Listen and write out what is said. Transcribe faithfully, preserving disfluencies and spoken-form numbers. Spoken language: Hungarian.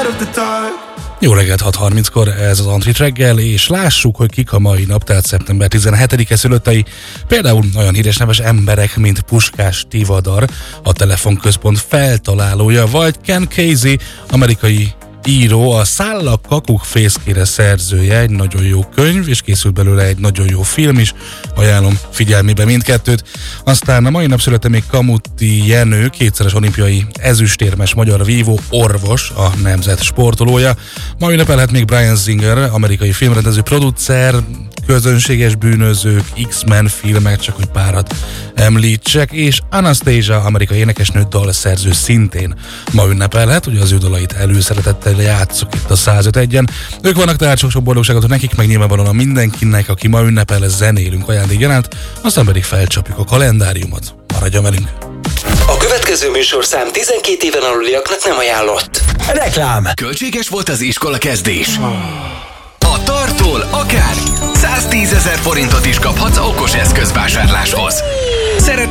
Jó reggelt, hat harminckor ez az Antrit reggel, és lássuk, hogy kik a mai nap, tehát szeptember tizenhetedike szülöttei. Például olyan híres neves emberek, mint Puskás Tivadar, a Telefonközpont feltalálója, vagy Ken Kesey, amerikai író, a Szállak kakuk fészkére szerzője, egy nagyon jó könyv, és készült belőle egy nagyon jó film is, ajánlom figyelmébe mindkettőt. Aztán a mai nap született még Kamuti Jenő, kétszeres olimpiai ezüstérmes magyar vívó, orvos, a nemzet sportolója. Ma ünnepelhet még Bryan Singer, amerikai filmrendező, producer, közönséges bűnözők, X-Men filmek, csak hogy párat említsek, és Anastasia, amerikai énekesnő, dalszerző szintén ma ünnepelhet, ugye az ő dalait előszeretettel játsszuk itt a száz öt egyen. Ők vannak, tehát sok-sok boldogságot, hogy nekik meg nyilvánvalóan mindenkinek, aki ma ünnepel, zenélünk ajándékgyaránt, aztán pedig felcsapjuk a kalendáriumot. Maradjon velünk! A következő műsorszám tizenkét éven aluliaknak nem ajánlott. Reklám! Költséges volt az iskola kezdés. A Tartól akár száztízezer forintot is kaphatsz okos eszközvásárláshoz. Szeretnél